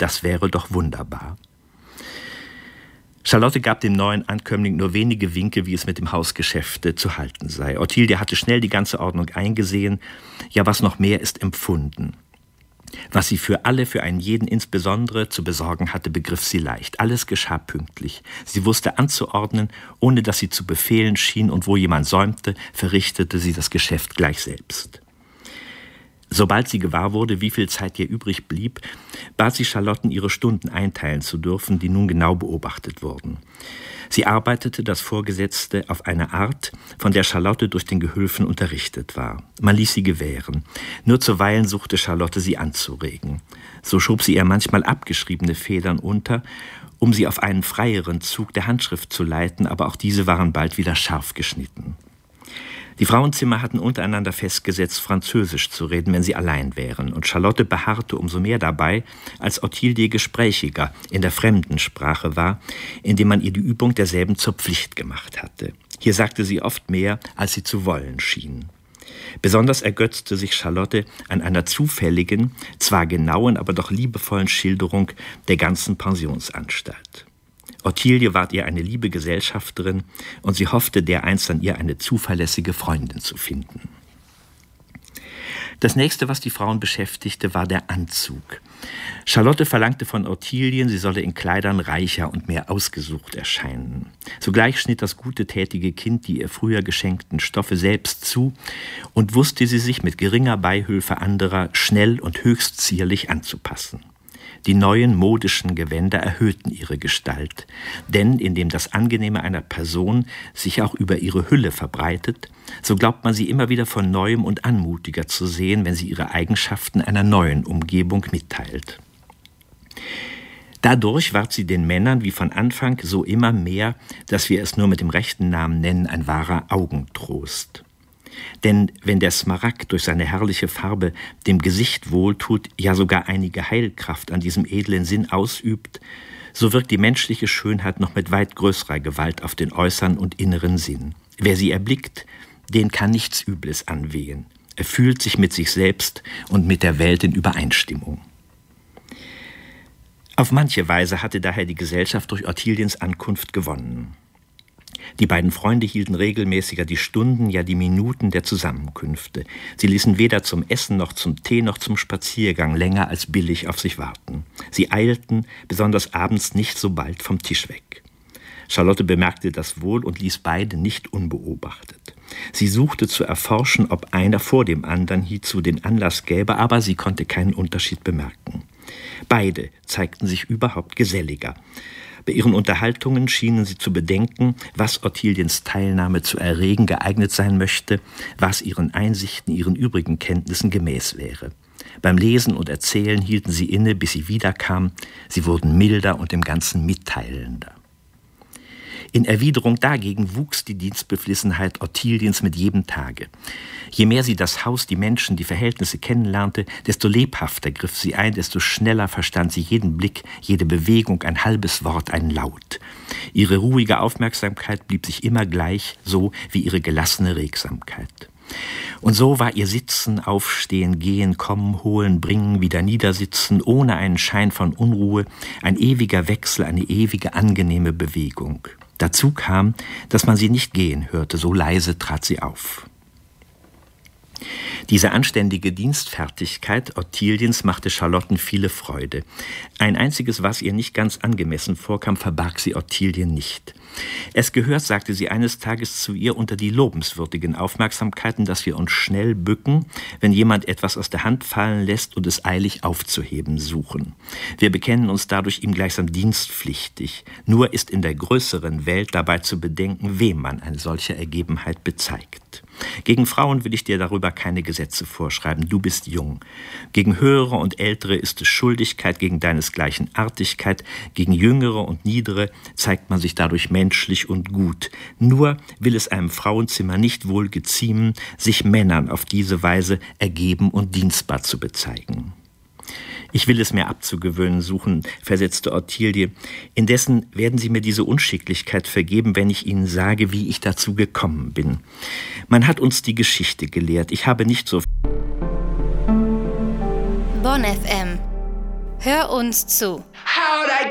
das wäre doch wunderbar. Charlotte gab dem neuen Ankömmling nur wenige Winke, wie es mit dem Hausgeschäfte zu halten sei. Ottilie hatte schnell die ganze Ordnung eingesehen, ja, was noch mehr ist, empfunden. Was sie für einen jeden insbesondere zu besorgen hatte, begriff sie leicht. Alles geschah pünktlich. Sie wusste anzuordnen, ohne dass sie zu befehlen schien, und wo jemand säumte, verrichtete sie das Geschäft gleich selbst. Sobald sie gewahr wurde, wie viel Zeit ihr übrig blieb, bat sie Charlotten, ihre Stunden einteilen zu dürfen, die nun genau beobachtet wurden. Sie arbeitete das Vorgesetzte auf eine Art, von der Charlotte durch den Gehülfen unterrichtet war. Man ließ sie gewähren. Nur zuweilen suchte Charlotte, sie anzuregen. So schob sie ihr manchmal abgeschriebene Federn unter, um sie auf einen freieren Zug der Handschrift zu leiten, aber auch diese waren bald wieder scharf geschnitten. Die Frauenzimmer hatten untereinander festgesetzt, Französisch zu reden, wenn sie allein wären, und Charlotte beharrte umso mehr dabei, als Ottilie gesprächiger in der Fremdensprache war, indem man ihr die Übung derselben zur Pflicht gemacht hatte. Hier sagte sie oft mehr, als sie zu wollen schien. Besonders ergötzte sich Charlotte an einer zufälligen, zwar genauen, aber doch liebevollen Schilderung der ganzen Pensionsanstalt. Ottilie ward ihr eine liebe Gesellschafterin, und sie hoffte, dereinst an ihr eine zuverlässige Freundin zu finden. Das nächste, was die Frauen beschäftigte, war der Anzug. Charlotte verlangte von Ottilien, sie solle in Kleidern reicher und mehr ausgesucht erscheinen. Sogleich schnitt das gute, tätige Kind die ihr früher geschenkten Stoffe selbst zu und wusste sie sich mit geringer Beihilfe anderer schnell und höchst zierlich anzupassen. Die neuen modischen Gewänder erhöhten ihre Gestalt, denn indem das Angenehme einer Person sich auch über ihre Hülle verbreitet, so glaubt man sie immer wieder von Neuem und anmutiger zu sehen, wenn sie ihre Eigenschaften einer neuen Umgebung mitteilt. Dadurch ward sie den Männern wie von Anfang so immer mehr, dass wir es nur mit dem rechten Namen nennen, ein wahrer Augentrost. Denn wenn der Smaragd durch seine herrliche Farbe dem Gesicht wohltut, ja sogar einige Heilkraft an diesem edlen Sinn ausübt, so wirkt die menschliche Schönheit noch mit weit größerer Gewalt auf den äußeren und inneren Sinn. Wer sie erblickt, den kann nichts Übles anwehen. Er fühlt sich mit sich selbst und mit der Welt in Übereinstimmung. Auf manche Weise hatte daher die Gesellschaft durch Ottiliens Ankunft gewonnen. Die beiden Freunde hielten regelmäßiger die Stunden, ja die Minuten der Zusammenkünfte. Sie ließen weder zum Essen noch zum Tee noch zum Spaziergang länger als billig auf sich warten. Sie eilten, besonders abends, nicht so bald vom Tisch weg. Charlotte bemerkte das wohl und ließ beide nicht unbeobachtet. Sie suchte zu erforschen, ob einer vor dem anderen hierzu den Anlass gäbe, aber sie konnte keinen Unterschied bemerken. Beide zeigten sich überhaupt geselliger. Bei ihren Unterhaltungen schienen sie zu bedenken, was Ottiliens Teilnahme zu erregen geeignet sein möchte, was ihren Einsichten, ihren übrigen Kenntnissen gemäß wäre. Beim Lesen und Erzählen hielten sie inne, bis sie wiederkam. Sie wurden milder und im Ganzen mitteilender. In Erwiderung dagegen wuchs die Dienstbeflissenheit Ottiliens mit jedem Tage. Je mehr sie das Haus, die Menschen, die Verhältnisse kennenlernte, desto lebhafter griff sie ein, desto schneller verstand sie jeden Blick, jede Bewegung, ein halbes Wort, ein Laut. Ihre ruhige Aufmerksamkeit blieb sich immer gleich, so wie ihre gelassene Regsamkeit. Und so war ihr Sitzen, Aufstehen, Gehen, Kommen, Holen, Bringen, wieder Niedersitzen, ohne einen Schein von Unruhe, ein ewiger Wechsel, eine ewige angenehme Bewegung. Dazu kam, dass man sie nicht gehen hörte, so leise trat sie auf. Diese anständige Dienstfertigkeit Ottiliens machte Charlotten viele Freude. Ein einziges, was ihr nicht ganz angemessen vorkam, verbarg sie Ottilien nicht. Es gehört, sagte sie eines Tages zu ihr, unter die lobenswürdigen Aufmerksamkeiten, dass wir uns schnell bücken, wenn jemand etwas aus der Hand fallen lässt und es eilig aufzuheben suchen. Wir bekennen uns dadurch ihm gleichsam dienstpflichtig. Nur ist in der größeren Welt dabei zu bedenken, wem man eine solche Ergebenheit bezeigt. Gegen Frauen will ich dir darüber keine Gesetze vorschreiben, du bist jung. Gegen Höhere und Ältere ist es Schuldigkeit, gegen deinesgleichen Artigkeit, gegen Jüngere und Niedere zeigt man sich dadurch menschlich und gut. Nur will es einem Frauenzimmer nicht wohl geziemen, sich Männern auf diese Weise ergeben und dienstbar zu bezeigen. Ich will es mir abzugewöhnen suchen, versetzte Ottilie. Indessen werden Sie mir diese Unschicklichkeit vergeben, wenn ich Ihnen sage, wie ich dazu gekommen bin. Man hat uns die Geschichte gelehrt. Ich habe nicht so... Bonn FM Hör uns zu. How'd I